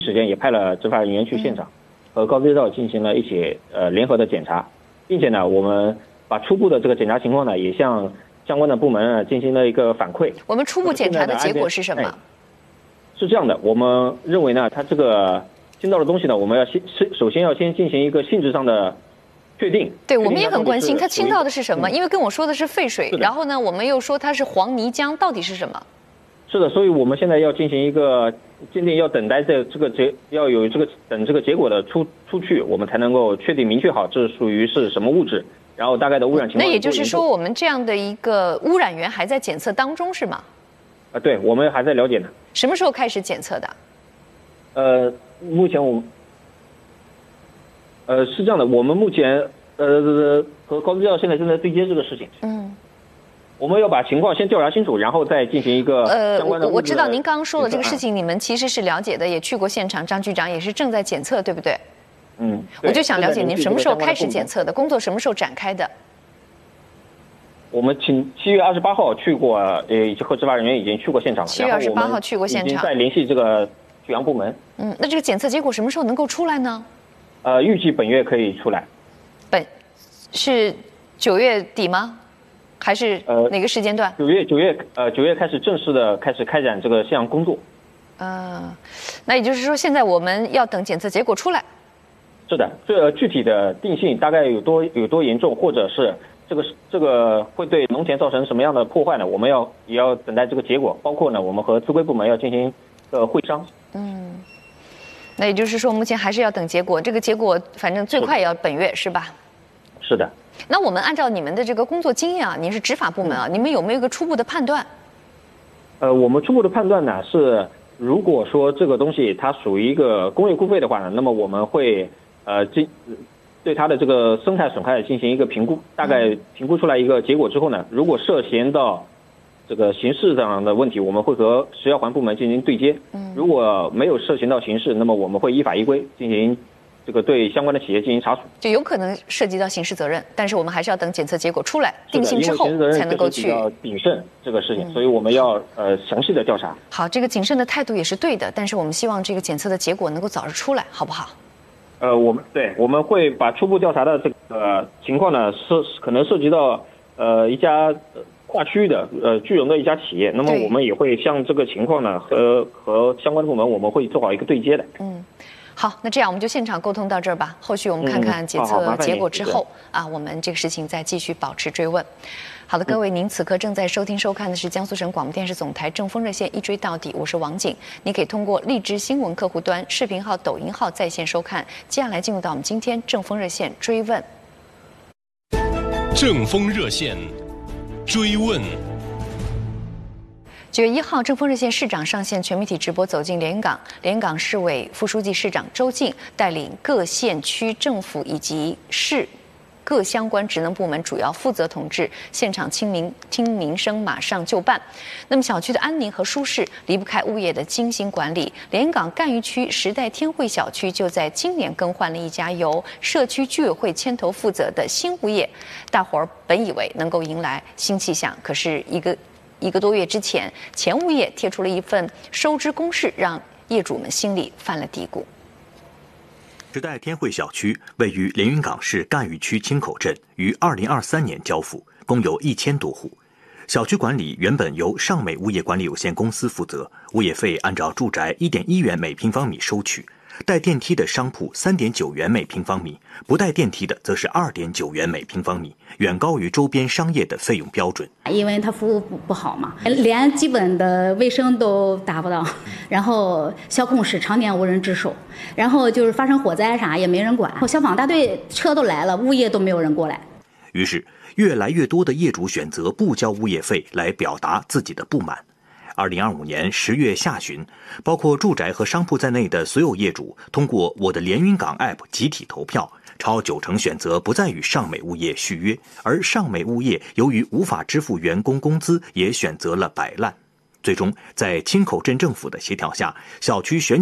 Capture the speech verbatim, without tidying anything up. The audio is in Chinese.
时间也派了执法人员去现场，和高资料进行了一起呃联合的检查，并且呢，我们把初步的这个检查情况呢，也向相关的部门呢进行了一个反馈。 我们初步检查的结果是什么？ 是这样的，我们认为呢，它这个听到的东西呢，我们要先首先要先进行一个性质上的确定。 对，我们也很关心它倾倒的是什么， 嗯、 因为跟我说的是废水，然后呢，我们又说它是黄泥浆，到底是什么？ 是的，所以我们现在要进行一个鉴定，要等待这这个结，要有这个等这个结果的出出去，我们才能够确定明确好这属于是什么物质，然后大概的污染情况。 那也就是说，我们这样的一个污染源还在检测当中，是吗？ 啊，对，我们还在了解呢。 什么时候开始检测的？ 呃，目前我们，呃，是这样的，我们目前呃和高资料现在正在对接这个事情。嗯。我们要把情况先调查清楚，然后再进行一个相关的。 呃，我我知道您刚刚说的这个事情，你们其实是了解的，也去过现场，张局长也是正在检测，对不对？ 嗯。 我就想了解您什么时候开始检测的，工作什么时候展开的？ 我们请七月二十八号去过，呃，和执法人员已经去过现场了。 七月二十八号去过现场， 已经在联系这个取样部门。 嗯，那这个检测结果什么时候能够出来呢？ 呃，预计本月可以出来。 本是九月底吗？还是呃哪个时间段？ 九月九月呃九月开始正式的开始开展这个现场工作。 呃，那也就是说，现在我们要等检测结果出来。 是的，这具体的定性大概有多有多严重，或者是这个这个会对农田造成什么样的破坏呢？我们要也要等待这个结果，包括呢，我们和资规部门要进行呃会商。 嗯，那也就是说，目前还是要等结果，这个结果反正最快也要本月，是吧？ 是的。 那我们按照你们的这个工作经验啊，您是执法部门啊，你们有没有一个初步的判断？ 呃，我们初步的判断呢是，如果说这个东西它属于一个工业固废的话呢，那么我们会呃进对它的这个生态损害进行一个评估，大概评估出来一个结果之后呢，如果涉嫌到这个刑事上的问题，我们会和食药环部门进行对接。嗯，如果没有涉嫌到刑事，那么我们会依法依规进行。这个对相关的企业进行查处， 就有可能涉及到刑事责任，但是我们还是要等检测结果出来定性之后才能够去。 比较谨慎这个事情，嗯、所以我们要呃详细的调查。 好，这个谨慎的态度也是对的，但是我们希望这个检测的结果能够早日出来，好不好？ 呃，我们对我们会把初步调查的这个情况呢，涉可能涉及到呃一家跨区域的呃聚荣的一家企业，那么我们也会向这个情况呢和和相关部门我们会做好一个对接的。 嗯。好，那这样我们就现场沟通到这儿吧。后续我们看看检测结果之后、嗯、啊，我们这个事情再继续保持追问。好的，各位，您此刻正在收听收看的是江苏省广播电视总台正风热线一追到底，我是王景。你可以通过荔枝新闻客户端、视频号、抖音号在线收看。接下来进入到我们今天正风热线追问。 正风热线追问。 九月一号，正风热线市长上线全媒体直播，走进连云港。连云港市委副书记、市长周进带领各县区政府以及市各相关职能部门主要负责同志现场亲民听民声，马上就办。那么小区的安宁和舒适离不开物业的精心管理。连云港赣榆区时代天汇小区就在今年更换了一家由社区居委会牵头负责的新物业，大伙儿本以为能够迎来新气象，可是一个一个多月之前，前物业贴出了一份收支公示，让业主们心里犯了嘀咕。 时代天汇小区位于连云港市赣榆区青口镇，于二零二三年交付，共有一千多户。小区管理原本由上美物业管理有限公司负责，物业费按照住宅一点一元每平方米收取，带电梯的商铺三点九元每平方米，不带电梯的则是二点九元每平方米，远高于周边商业的费用标准。 因为它服务不不好嘛，连基本的卫生都达不到，然后消控室常年无人值守，然后就是发生火灾啥也没人管，消防大队车都来了，物业都没有人过来。 于是，越来越多的业主选择不交物业费来表达自己的不满。二零二五年十月下旬，包括住宅和商铺在内的所有业主通过我的连云港 App 集体投票，超九成选择不再与上美物业续约，而上美物业由于无法支付员工工资，也选择了摆烂。最终，在青口镇政府的协调下，小区选